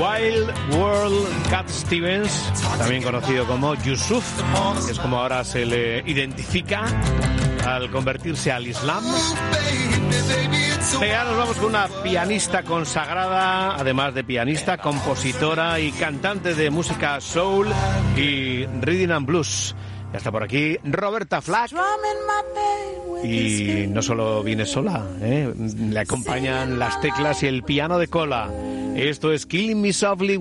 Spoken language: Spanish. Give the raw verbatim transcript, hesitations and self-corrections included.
Wild World Cat Stevens, también conocido como Yusuf, que es como ahora se le identifica al convertirse al Islam. Venga, nos vamos con una pianista consagrada, además de pianista, compositora y cantante de música soul y rhythm and blues. Ya está por aquí Roberta Flack. Y no solo viene sola, ¿eh? Le acompañan las teclas y el piano de cola. Esto es Killing Me Softly.